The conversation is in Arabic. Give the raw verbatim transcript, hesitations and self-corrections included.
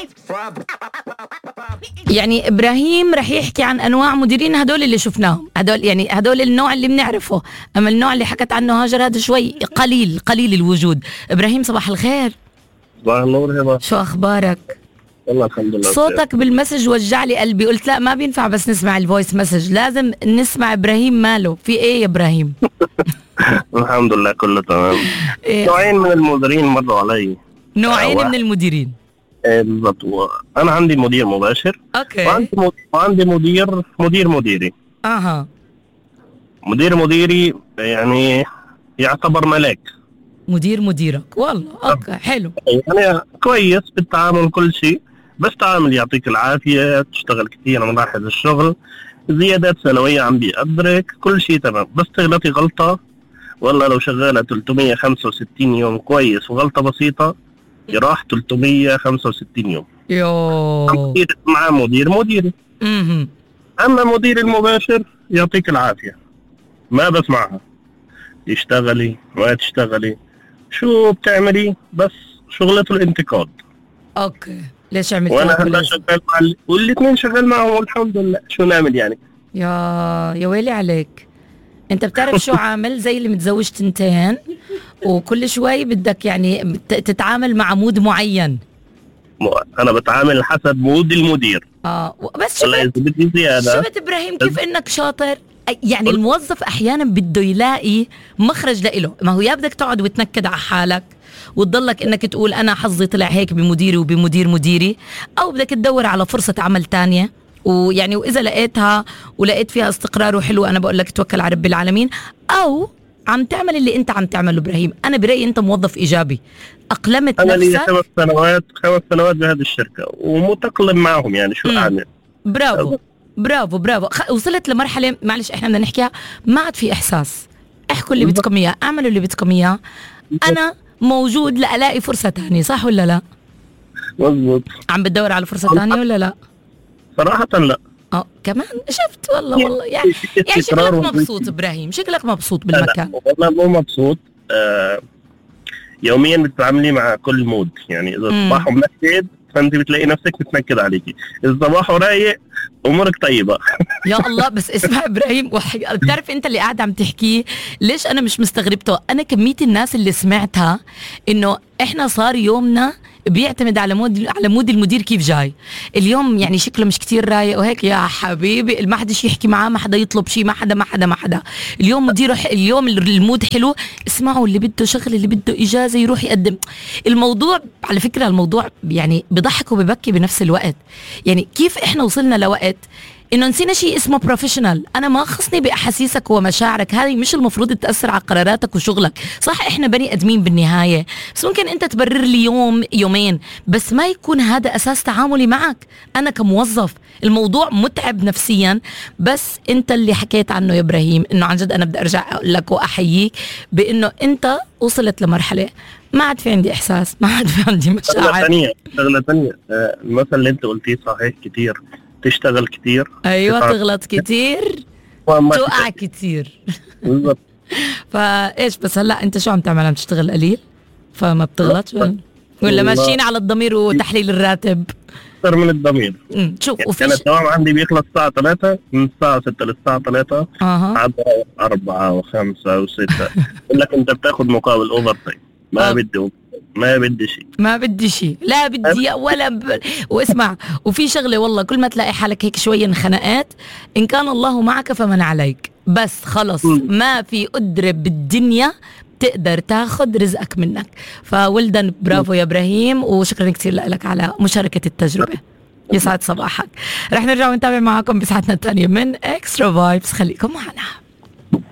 يعني إبراهيم رح يحكي عن أنواع مديرين هدول اللي شفناهم، هدول يعني هدول النوع اللي بنعرفه، أما النوع اللي حكت عنه هاجر هذا شوي قليل قليل الوجود. إبراهيم صباح الخير. صباح النور. هبه شو أخبارك؟ والله الحمد لله. صوتك بالمسج وجع لي قلبي، قلت لا ما بينفع بس نسمع الفويس مسج، لازم نسمع إبراهيم ماله في إيه يا إبراهيم؟ الحمد لله كله تمام. إيه؟ نوعين من المديرين مروا علي. نوعين من المديرين. ايه بالضبط. انا عندي مدير مباشر. اوكي. وعندي مد... وعندي مدير مدير مديري. اها. مدير مديري يعني يعتبر ملاك. مدير مديرك والله. اوكي حلو. يعني كويس بالتعامل كل شيء، بس تعامل يعطيك العافيه، تشتغل كثير، ملاحظ الشغل، زيادات سنويه عم بيقدرك، كل شيء تمام. بس تغلطي غلطه والله لو شغاله ثلاثمية وخمسة وستين يوم كويس وغلطه بسيطه يراح ثلاثمية وخمسة وستين يوم. يوه مع مدير مديري. امم اما مدير المباشر يعطيك العافيه، ما بسمعها، تشتغلي ما تشتغلي شو بتعملي، بس شغلته الانتقاد. اوكي ليش عملت وانا كده؟ هلا شغال مع ال... والاثنين شغال معهم والحمد لله. شو نعمل يعني؟ يا يا ويلي عليك. انت بتعرف شو عامل زي اللي متزوج تنتين وكل شوي بدك يعني تتعامل مع مود معين. انا بتعامل حسب مود المدير. اه بس شفت بدي زياده. شفت ابراهيم كيف انك شاطر. يعني الموظف احيانا بده يلاقي مخرج لإله، ما هو يا بدك تقعد وتنكد على حالك وتضلك انك تقول انا حظي طلع هيك بمديري وبمدير مديري، او بدك تدور على فرصة عمل تانية، ويعني واذا لقيتها ولقيت فيها استقرار وحلو انا بقول لك توكل على رب العالمين، او عم تعمل اللي انت عم تعمله. ابراهيم انا برايي انت موظف ايجابي، اقلمت أنا نفسك. انا لي خمس سنوات خمس سنوات بهذه الشركه ومتأقلم معهم، يعني شو اعمل. برافو برافو برافو. وصلت لمرحله معلش احنا بدنا نحكيها، ما عاد في احساس. احكوا اللي بدكم اياه، اعملوا اللي بدكم اياه، انا موجود لالاقي فرصه ثانيه، صح ولا لا؟ مزبوط. عم بتدور على فرصه ثانيه ولا لا؟ صراحه لا. اه كمان شفت والله والله يعني يعني شكلك مبسوط ابراهيم، شكلك مبسوط بالمكان. والله مو مبسوط. آه يوميا بتتعاملي مع كل مود، يعني اذا صباحه منكد فانت بتلاقي نفسك بتنكد عليكي، اذا صباحه رايق امورك طيبه. يا الله. بس اسمع ابراهيم، بتعرف انت اللي قاعد عم تحكيه ليش انا مش مستغربته؟ انا كميه الناس اللي سمعتها انه احنا صار يومنا بيعتمد على مود على مود المدير كيف جاي اليوم، يعني شكله مش كتير رايق وهيك يا حبيبي ما حدا يحكي معاه، ما حدا يطلب شيء، ما حدا ما حدا ما حدا اليوم مديره ح... اليوم المود حلو، اسمعوا اللي بده شغل اللي بده اجازه يروح يقدم. الموضوع على فكره الموضوع يعني بضحك وببكي بنفس الوقت. يعني كيف احنا وصلنا لوقت انه نسينا شيء اسمه بروفيشنال. انا ما خصني باحاسيسك ومشاعرك، هذه مش المفروض تاثر على قراراتك وشغلك. صح احنا بني ادمين بالنهايه، بس ممكن انت تبرر لي يوم يومين، بس ما يكون هذا اساس تعاملي معك انا كموظف. الموضوع متعب نفسيا. بس انت اللي حكيت عنه يا ابراهيم، انه عن جد انا بدي ارجع اقول لك واحييك بانه انت وصلت لمرحله ما عاد في عندي احساس، ما عاد في عندي مشاعر. شغله ثانيه شغله ثانيه المثل اللي انت قلتيه صحيح كتير، تشتغل كتير، ايوه تغلط كتير، توقع كتير. بالضبط. فايش بس هلا انت شو عم تعمل؟ عم تشتغل قليل فما بتغلطش ولا ماشيين على الضمير وتحليل الراتب؟ اكثر من الضمير. امم شوف يعني وفيش انا الدوام عندي بيخلص الساعه ثلاثة، من الساعه ستة للساعه ثلاثة اها عاد أربعة وخمسة وستة. بقول لك انت بتاخذ مقابل اوفر تايم. ما بدي ما بدي شيء، ما بدي شيء، لا بدي ولا ب... واسمع، وفي شغله والله كل ما تلاقي حالك هيك شويه انخنقات، ان كان الله معك فمن عليك، بس خلص ما في قدره بالدنيا تقدر تاخذ رزقك منك. فولدن برافو يا ابراهيم، وشكرا كثير لك على مشاركه التجربه. يسعد صباحك. رح نرجع ونتابع معكم بساعتنا الثانيه من اكسترا فايبس، خليكم معنا.